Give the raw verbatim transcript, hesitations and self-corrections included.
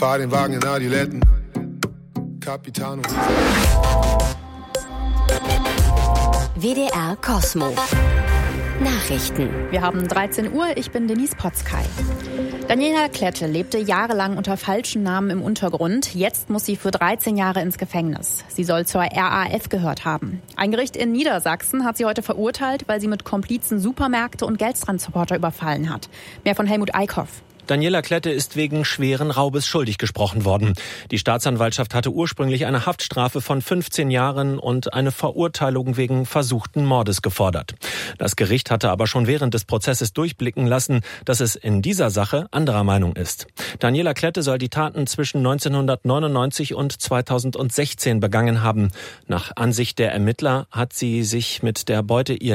Fahr den Wagen in Adiletten. Capitano. W D R Kosmo. Nachrichten. Wir haben dreizehn Uhr, ich bin Denise Potzkay. Daniela Klette lebte jahrelang unter falschen Namen im Untergrund. Jetzt muss sie für dreizehn Jahre ins Gefängnis. Sie soll zur R A F gehört haben. Ein Gericht in Niedersachsen hat sie heute verurteilt, weil sie mit Komplizen Supermärkte und Geldtransporter überfallen hat. Mehr von Helmut Eickhoff. Daniela Klette ist wegen schweren Raubes schuldig gesprochen worden. Die Staatsanwaltschaft hatte ursprünglich eine Haftstrafe von fünfzehn Jahren und eine Verurteilung wegen versuchten Mordes gefordert. Das Gericht hatte aber schon während des Prozesses durchblicken lassen, dass es in dieser Sache anderer Meinung ist. Daniela Klette soll die Taten zwischen neunzehnhundertneunundneunzig und zweitausendsechzehn begangen haben. Nach Ansicht der Ermittler hat sie sich mit der Beute ihr